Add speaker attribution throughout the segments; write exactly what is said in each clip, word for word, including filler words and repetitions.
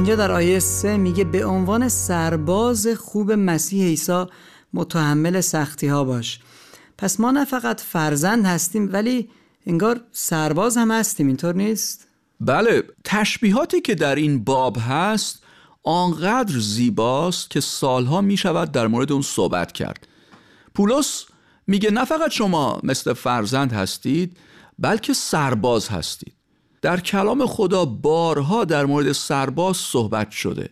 Speaker 1: اینجا در آیه سه میگه به عنوان سرباز خوب مسیح عیسی متحمل سختی ها باش. پس ما نه فقط فرزند هستیم ولی انگار سرباز هم هستیم، اینطور نیست؟
Speaker 2: بله، تشبیهاتی که در این باب هست آنقدر زیباست که سالها می شود در مورد اون صحبت کرد. پولس میگه نه فقط شما مثل فرزند هستید بلکه سرباز هستید. در کلام خدا بارها در مورد سرباز صحبت شده.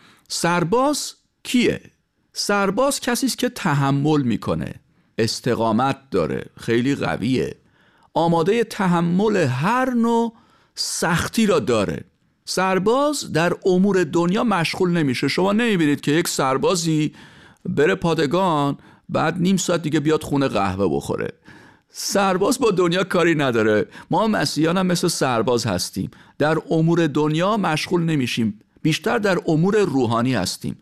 Speaker 2: سرباز کیه؟ سرباز کسی است که تحمل میکنه، استقامت داره، خیلی قویه، آماده تحمل هر نوع سختی را داره. سرباز در امور دنیا مشغول نمیشه. شما نمیبینید که یک سربازی بره پادگان بعد نیم ساعت دیگه بیاد خونه قهوه بخوره. سرباز با دنیا کاری نداره. ما مسیحیان هم مثل سرباز هستیم، در امور دنیا مشغول نمیشیم، بیشتر در امور روحانی هستیم.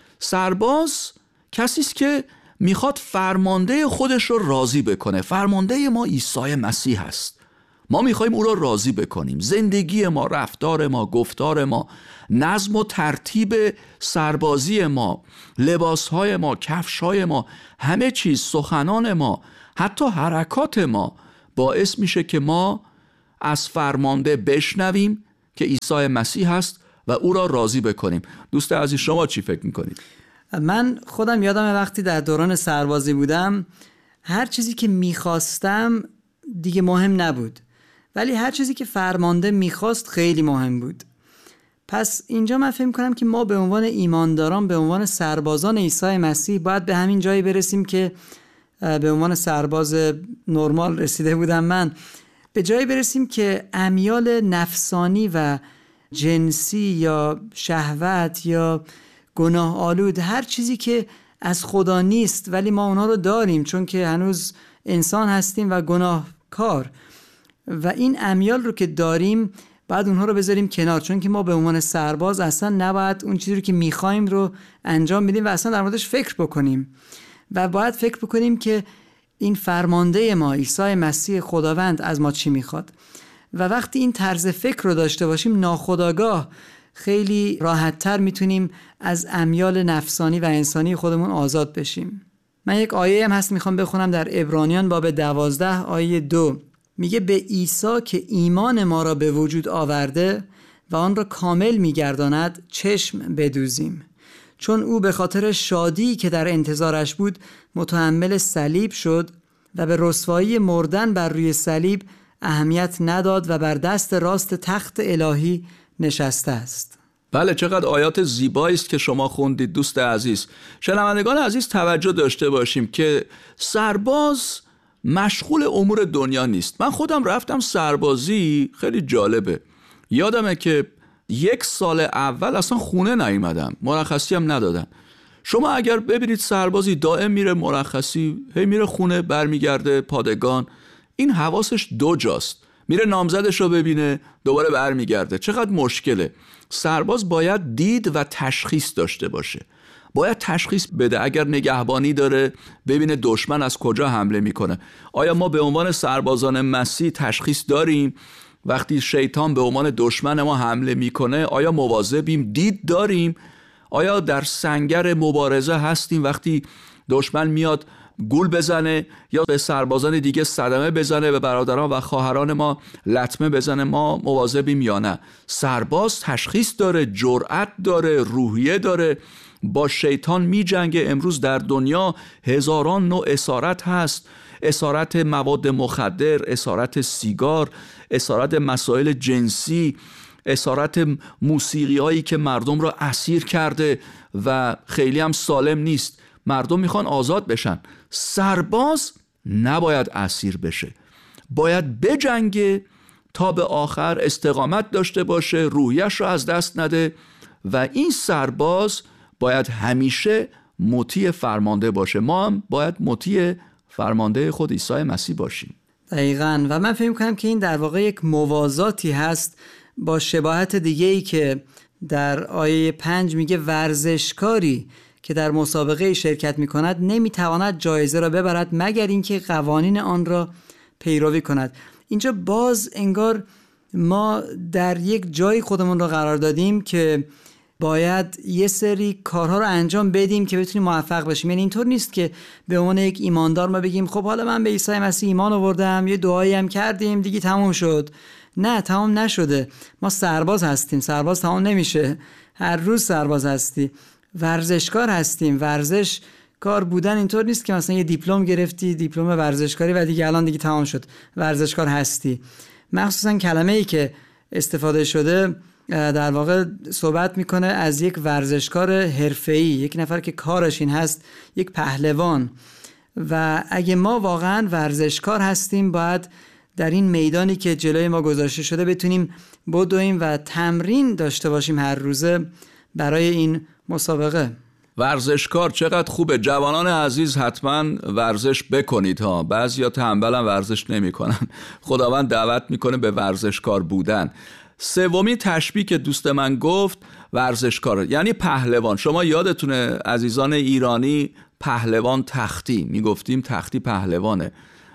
Speaker 2: سرباز کسی است که میخواد فرمانده خودش رو راضی بکنه. فرمانده ما عیسی مسیح هست. ما میخوایم او رو راضی بکنیم. زندگی ما، رفتار ما، گفتار ما، نظم و ترتیب سربازی ما، لباسهای ما، کفشهای ما، همه چیز، سخنان ما، حتی حرکات ما باعث میشه که ما از فرمانده بشنویم که عیسی مسیح هست و او را راضی بکنیم. دوست عزیز، شما چی فکر میکنید؟
Speaker 1: من خودم یادم وقتی در دوران سربازی بودم هر چیزی که میخواستم دیگه مهم نبود، ولی هر چیزی که فرمانده میخواست خیلی مهم بود. پس اینجا من فکر کنم که ما به عنوان ایمانداران، به عنوان سربازان عیسی مسیح باید به همین جایی برسیم که به عنوان سرباز نرمال رسیده بودم من، به جایی برسیم که امیال نفسانی و جنسی یا شهوت یا گناه آلود، هر چیزی که از خدا نیست ولی ما اونا رو داریم چون که هنوز انسان هستیم و گناهکار، و این امیال رو که داریم بعد اونها رو بذاریم کنار، چون که ما به عنوان سرباز اصلا نباید اون چیزی رو که میخوایم رو انجام بدیم و اصلا در موردش فکر بکنیم، و باید فکر بکنیم که این فرمانده ما عیسی مسیح خداوند از ما چی میخواد. و وقتی این طرز فکر رو داشته باشیم ناخودآگاه خیلی راحت‌تر میتونیم از امیال نفسانی و انسانی خودمون آزاد بشیم. من یک آیه هم هست میخوام بخونم در عبرانیان باب دوازده آیه دو، میگه به عیسی که ایمان ما را به وجود آورده و آن را کامل میگرداند چشم بدوزیم، چون او به خاطر شادی که در انتظارش بود متحمل صلیب شد و به رسوایی مردن بر روی صلیب اهمیت نداد و بر دست راست تخت الهی نشسته است.
Speaker 2: بله، چقدر آیات زیبایی است که شما خوندید دوست عزیز. شنوندگان عزیز توجه داشته باشیم که سرباز مشغول امور دنیا نیست. من خودم رفتم سربازی، خیلی جالبه. یادمه که یک سال اول اصلا خونه نیومدم، مرخصی هم ندادن. شما اگر ببینید سربازی دائم میره مرخصی، هی میره خونه، برمیگرده پادگان، این حواسش دو جاست، میره نامزدش رو ببینه دوباره برمیگرده. چقدر مشکله. سرباز باید دید و تشخیص داشته باشه، باید تشخیص بده. اگر نگهبانی داره ببینه دشمن از کجا حمله میکنه. آیا ما به عنوان سربازان مسیح تشخیص داریم وقتی شیطان به عنوان دشمن ما حمله میکنه؟ آیا مواظبیم؟ دید داریم؟ آیا در سنگر مبارزه هستیم وقتی دشمن میاد گول بزنه یا به سربازان دیگه صدمه بزنه، به برادران و خواهران ما لطمه بزنه، ما مواظبیم یا نه؟ سرباز تشخیص داره، جرأت داره، روحیه داره، با شیطان می جنگه. امروز در دنیا هزاران نوع اسارت هست، اسارت مواد مخدر، اسارت سیگار، اسارت مسائل جنسی، اسارت موسیقی هایی که مردم را اسیر کرده و خیلی هم سالم نیست. مردم میخوان آزاد بشن. سرباز نباید اسیر بشه، باید بجنگه تا به آخر، استقامت داشته باشه، روحیش رو از دست نده، و این سرباز باید همیشه مطیع فرمانده باشه. ما هم باید مطیع فرمانده خود عیسی مسیح باشیم.
Speaker 1: دقیقاً. و من فکر کنم که این در واقع یک موازاتی هست با شباهت دیگه‌ای که در آیه پنج میگه ورزشکاری که در مسابقه شرکت میکند نمیتواند جایزه را ببرد مگر اینکه قوانین آن را پیروی کند. اینجا باز انگار ما در یک جای خودمون را قرار دادیم که باید یه سری کارها رو انجام بدیم که بتونیم موفق بشیم. یعنی اینطور نیست که به عنوان یک ایماندار ما بگیم خب حالا من به عیسی مسیح ایمان آوردم، یه دعایی هم کردیم، دیگه تموم شد. نه، تمام نشده. ما سرباز هستیم، سرباز تمام نمیشه، هر روز سرباز هستی. ورزشکار هستیم. ورزش کار بودن اینطور نیست که مثلا یه دیپلم گرفتی، دیپلم ورزشکاری و دیگه الان دیگه تمام شد، ورزشکار هستی. مخصوصا کلمه ای که استفاده شده در واقع صحبت میکنه از یک ورزشکار حرفه‌ای، یک نفر که کارش این هست، یک پهلوان. و اگه ما واقعا ورزشکار هستیم، باید در این میدانی که جلوی ما گذاشته شده بتونیم بدویم و تمرین داشته باشیم هر روزه برای این مسابقه.
Speaker 2: ورزشکار چقدر خوبه. جوانان عزیز حتما ورزش بکنید ها. بعضیا تنبلن ورزش نمیکنن. خداوند دعوت میکنه به ورزشکار بودن. سومی تشبیه که دوست من گفت ورزشکار یعنی پهلوان. شما یادتونه عزیزان ایرانی پهلوان تختی میگفتیم، تختی پهلوانه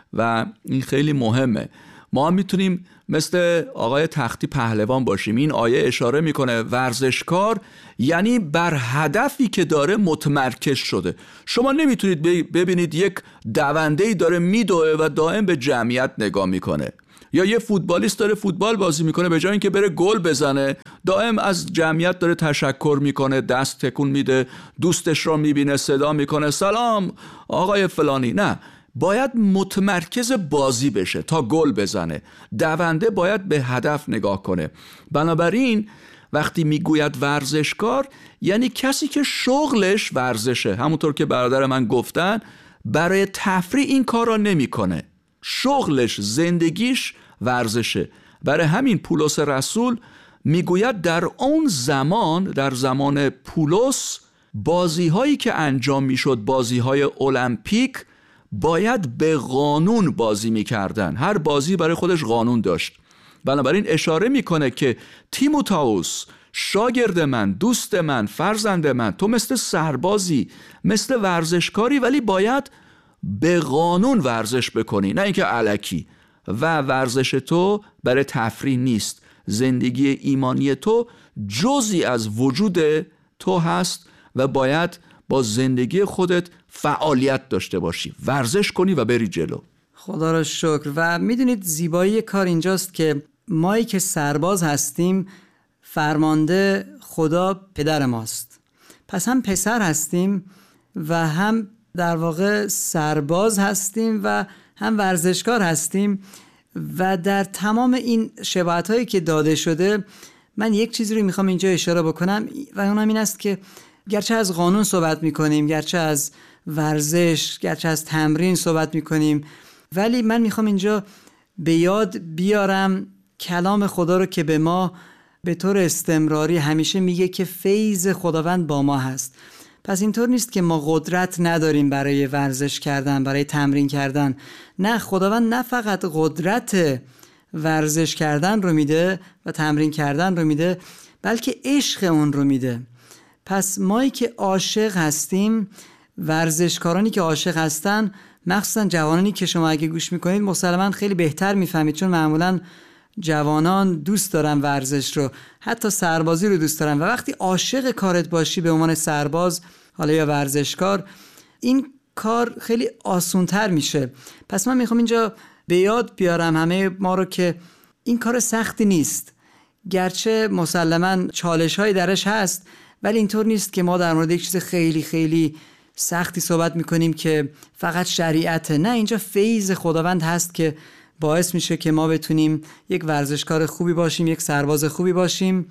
Speaker 2: و این خیلی مهمه. ما هم میتونیم مثل آقای تختی پهلوان باشیم. این آیه اشاره میکنه ورزشکار یعنی بر هدفی که داره متمرکز شده. شما نمیتونید ببینید یک دونده‌ای داره میدوه و دائم به جمعیت نگاه میکنه، یا یه فوتبالیست داره فوتبال بازی میکنه به جای اینکه بره گل بزنه دائم از جمعیت داره تشکر میکنه، دست تکون میده، دوستش رو میبینه صدا میکنه سلام آقای فلانی. نه، باید متمرکز بازی بشه تا گل بزنه. دونده باید به هدف نگاه کنه. بنابراین وقتی میگوید ورزشکار یعنی کسی که شغلش ورزشه. همونطور که برادر من گفتن برای تفریح این کار را نمی کنه، شغلش زندگیش ورزشه. برای همین پولس رسول میگوید در اون زمان، در زمان پولس، بازی هایی که انجام میشد، بازی های المپیک، باید به قانون بازی میکردن. هر بازی برای خودش قانون داشت. بنابراین اشاره میکنه که تیموتائوس شاگرد من، دوست من، فرزند من، تو مثل سربازی، مثل ورزشکاری، ولی باید به قانون ورزش بکنی، نه اینکه الکی. و ورزش تو برای تفریح نیست. زندگی ایمانی تو جزئی از وجود تو هست و باید با زندگی خودت فعالیت داشته باشی، ورزش کنی و بری جلو.
Speaker 1: خدا را شکر. و میدونید زیبایی کار اینجاست که مایی که سرباز هستیم، فرمانده خدا پدر ماست. پس هم پسر هستیم و هم در واقع سرباز هستیم و هم ورزشکار هستیم. و در تمام این شباهت هایی که داده شده، من یک چیزی رو میخوام اینجا اشاره بکنم و اونم این است که گرچه از قانون صحبت میکنیم، گرچه از ورزش، گرچه از تمرین صحبت میکنیم، ولی من میخوام اینجا به یاد بیارم کلام خدا رو که به ما به طور استمراری همیشه میگه که فیض خداوند با ما هست. پس اینطور نیست که ما قدرت نداریم برای ورزش کردن، برای تمرین کردن. نه، خداوند نه فقط قدرت ورزش کردن رو میده و تمرین کردن رو میده، بلکه عشق اون رو میده. پس مایی که عاشق هستیم، ورزشکارانی که عاشق هستن، مخصوصا جوانانی که شما اگه گوش میکنید مسلماً خیلی بهتر میفهمید، چون معمولاً جوانان دوست دارن ورزش رو، حتی سربازی رو دوست دارن. و وقتی عاشق کارت باشی به عنوان سرباز حالا یا ورزشکار، این کار خیلی آسونتر میشه. پس من میخوام اینجا به یاد بیارم همه ما رو که این کار سختی نیست، گرچه مسلماً چالش هایی درش هست، ولی اینطور نیست که ما در مورد یک چیز خیلی خیلی سختی صحبت میکنیم که فقط شریعته. نه، اینجا فیض خداوند هست که باعث میشه که ما بتونیم یک ورزشکار خوبی باشیم، یک سرباز خوبی باشیم.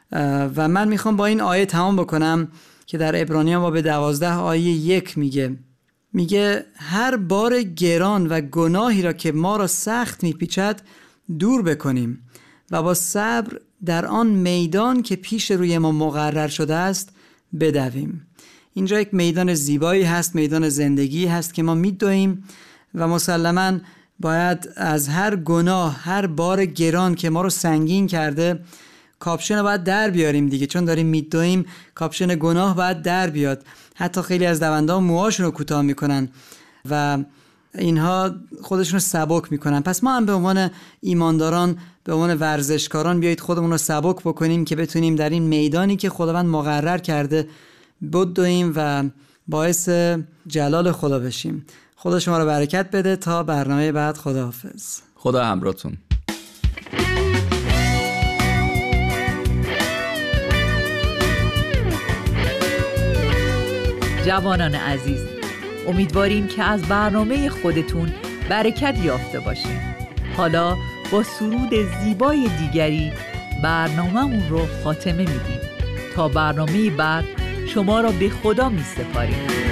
Speaker 1: و من میخوام با این آیه تمام بکنم که در عبرانیان باب دوازده آیه یک میگه میگه هر بار گران و گناهی را که ما را سخت میپیچد دور بکنیم و با صبر در آن میدان که پیش روی ما مقرر شده است بدویم. اینجا یک میدان زیبایی هست، میدان زندگی هست که ما میدویم و مسلماً باید از هر گناه، هر بار گران که ما رو سنگین کرده، کاپشن رو باید در بیاریم دیگه، چون داریم میدویم کاپشن گناه باید در بیاد. حتی خیلی از دونده‌ها موهاشون رو کوتاه میکنن و اینها خودشون رو سبک میکنن. پس ما هم به عنوان ایمانداران، به عنوان ورزشکاران بیایید خودمون رو سبک بکنیم که بتونیم در این میدانی که خداوند مقرر کرده بدویم و باعث جلال خدا بشیم. خدا شما رو برکت بده. تا برنامه بعد، خداحافظ.
Speaker 2: خدا همراهتون.
Speaker 3: جوانان عزیز، امیدواریم که از برنامه خودتون برکت یافته باشید. حالا با سرود زیبای دیگری برنامه‌مون رو خاتمه میدیم. تا برنامه بعد شما را به خدا می سپاریم.